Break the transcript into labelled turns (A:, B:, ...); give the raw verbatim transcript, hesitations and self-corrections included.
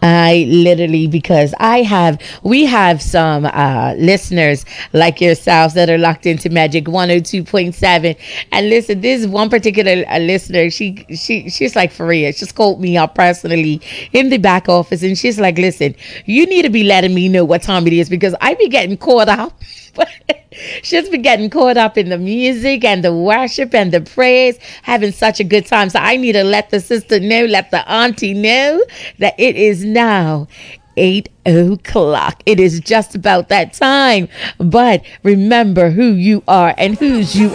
A: I literally, because I have, we have some uh, listeners like yourselves that are locked into Magic one oh two point seven. And listen, this one particular uh, listener, she, she, she's like, for real, she's called me up personally in the back office. And she's like, listen, you need to be letting me know what time it is because I be getting caught up. She's been getting caught up in the music and the worship and the praise, having such a good time. So I need to let the sister know, let the auntie know that it is now eight o'clock. It is just about that time. But remember who you are and whose you